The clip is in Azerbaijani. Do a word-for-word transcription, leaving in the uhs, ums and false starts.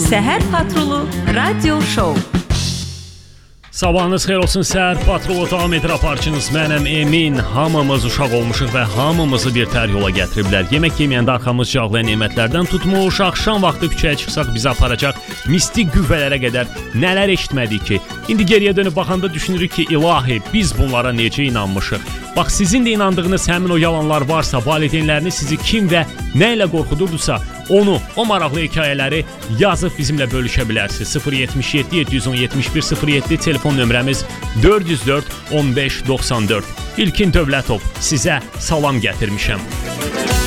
Səhər Patrulu Radio Show. Sabahınız xeyir olsun, Səhər Patrolu davam edir aparıcınız. Mənəm Emin. Hamımız uşaq olmuşuq və hamımızı bir tər yola gətiriblər. Yemək yeməyəndə arxamız cağlayan nemətlərdən tutmuş, axşam vaxtı küçəyə çıxsaq bizi aparacaq mistik qüvvələrə qədər nələr eşitmədik ki. İndi geriyə dönüb baxanda düşünürük ki, ilahi, biz bunlara necə inanmışıq. Bax, sizin də inandığınız həmin o yalanlar varsa, valideynləriniz sizi kim və nə ilə qorxudurdusa, onu, o maraqlı hekayələri yazıb bizimlə bölüşə bilərsiniz. sıfır yetmiş yeddi yeddi yüz on yetmiş bir sıfır yeddi telefon nömrəmiz dörd yüz dörd on beş doxsan dörd. İlkin Dövlətov, sizə salam gətirmişəm.